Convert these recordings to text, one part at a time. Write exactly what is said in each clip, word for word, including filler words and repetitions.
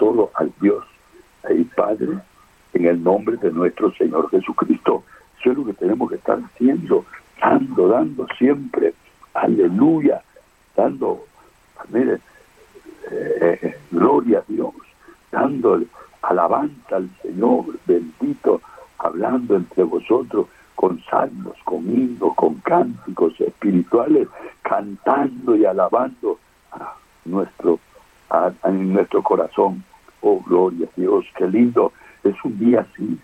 solo al Dios, al Padre, en el nombre de nuestro Señor Jesucristo. Eso es lo que tenemos que estar haciendo, dando, dando siempre, aleluya, dando, mire, eh, eh, gloria a Dios, dándole alabanza al Señor, bendito, hablando entre vosotros con salmos, con himnos, con cánticos espirituales, cantando y alabando a nuestro, a, a nuestro corazón. Oh, gloria a Dios, qué lindo es un día así,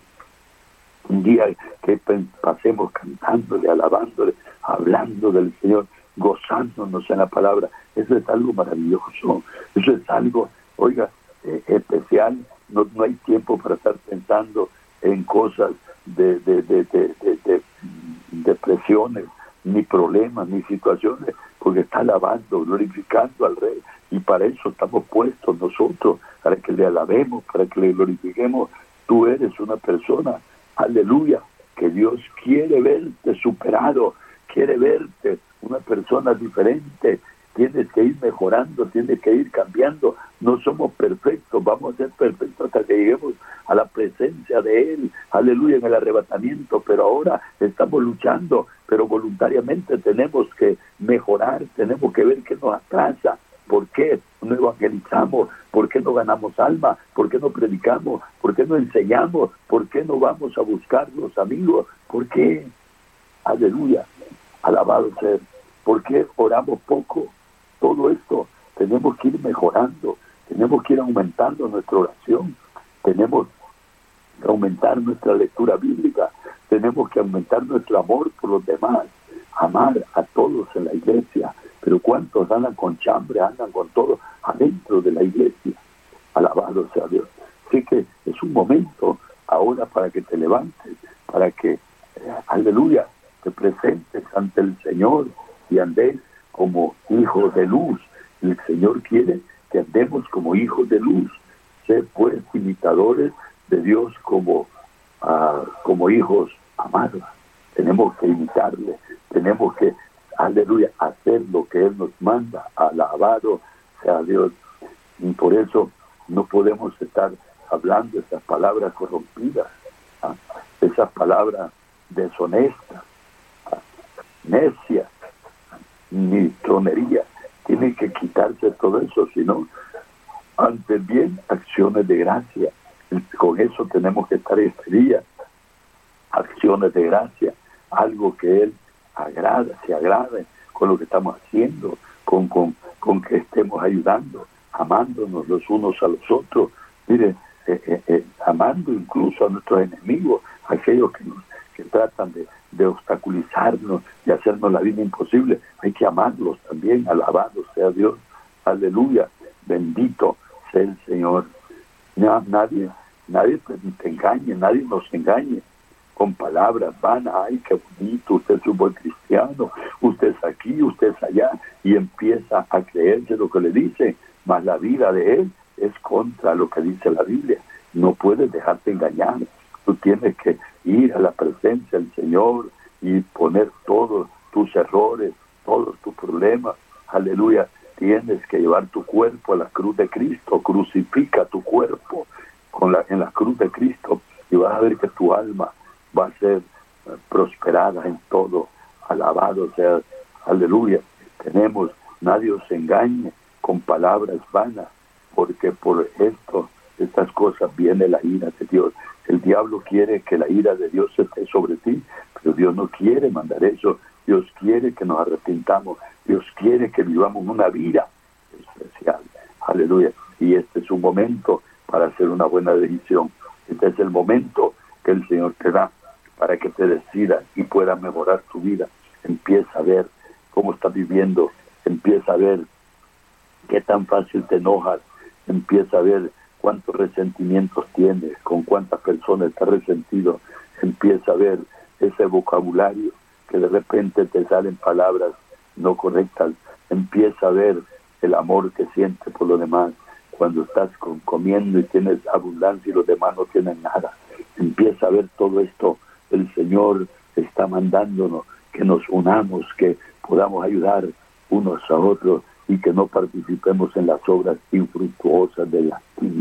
un día que pasemos cantándole, alabándole, hablando del Señor, gozándonos en la palabra. Eso es algo maravilloso, eso es algo, oiga, eh, especial. No, no hay tiempo para estar pensando en cosas de, de, de, de, de, de depresiones, ni problemas, ni situaciones, porque está alabando, glorificando al Rey, y para eso estamos puestos nosotros, para que le alabemos, para que le glorifiquemos. Tú eres una persona, aleluya, que Dios quiere verte superado, quiere verte una persona diferente. Tienes que ir mejorando, tienes que ir cambiando. No somos perfectos, vamos a ser perfectos hasta que lleguemos a la presencia de Él, aleluya, en el arrebatamiento. Pero ahora estamos luchando, pero voluntariamente tenemos que mejorar, tenemos que ver qué nos atrasa. ¿Por qué no evangelizamos? ¿Por qué no ganamos alma? ¿Por qué no predicamos? ¿Por qué no enseñamos? ¿Por qué no vamos a buscar los amigos? ¿Por qué? Aleluya, alabado sea. ¿Por qué oramos poco? Todo esto tenemos que ir mejorando, tenemos que ir aumentando nuestra oración, tenemos que aumentar nuestra lectura bíblica, tenemos que aumentar nuestro amor por los demás, amar a todos en la iglesia. Pero ¿cuántos andan con chambre, andan con todo adentro de la iglesia? Alabado sea Dios. Así que es un momento ahora para que te levantes, para que, eh, aleluya, te presentes ante el Señor y andéis como hijos de luz. El Señor quiere que andemos como hijos de luz. Ser pues imitadores de Dios como, uh, como hijos amados. Tenemos que imitarle, tenemos que, aleluya, hacer lo que Él nos manda. Alabado sea Dios. Y por eso no podemos estar hablando esas palabras corrompidas, ¿ah? Esas palabras deshonestas, ¿ah? Necias, ni tronería. Tiene que quitarse todo eso, sino antes bien acciones de gracia. Con eso tenemos que estar este día, acciones de gracia, algo que Él agrada, se agrade con lo que estamos haciendo, con, con, con que estemos ayudando, amándonos los unos a los otros. Mire, eh, eh, eh, amando incluso a nuestros enemigos, aquellos que nos que tratan de, de obstaculizarnos y hacernos la vida imposible. Hay que amarlos también. Alabado sea Dios, aleluya, bendito sea el Señor. No, nadie nadie te engañe, nadie nos engañe con palabras vanas. Ay, qué bonito, usted es un buen cristiano, usted es aquí, usted es allá, y empieza a creerse lo que le dice, mas la vida de él es contra lo que dice la Biblia. No puedes dejarte engañar. Tú tienes que ir a la presencia del Señor y poner todos tus errores, todos tus problemas. Aleluya. Tienes que llevar tu cuerpo a la cruz de Cristo. Crucifica tu cuerpo con la, en la cruz de Cristo, y vas a ver que tu alma va a ser uh, prosperada en todo. Alabado sea, aleluya. Tenemos, nadie os engañe con palabras vanas, porque por esto, estas cosas viene la ira de Dios. El diablo quiere que la ira de Dios esté sobre ti, pero Dios no quiere mandar eso. Dios quiere que nos arrepintamos. Dios quiere que vivamos una vida especial. Aleluya. Y este es un momento para hacer una buena decisión. Este es el momento que el Señor te da para que te decidas y puedas mejorar tu vida. Empieza a ver cómo estás viviendo. Empieza a ver qué tan fácil te enojas. Empieza a ver cuántos resentimientos tienes, con cuántas personas estás resentido. Empieza a ver ese vocabulario que de repente te salen palabras no correctas. Empieza a ver el amor que sientes por los demás cuando estás con, comiendo y tienes abundancia y los demás no tienen nada. Empieza a ver todo esto. El Señor está mandándonos que nos unamos, que podamos ayudar unos a otros y que no participemos en las obras infructuosas de las tinieblas.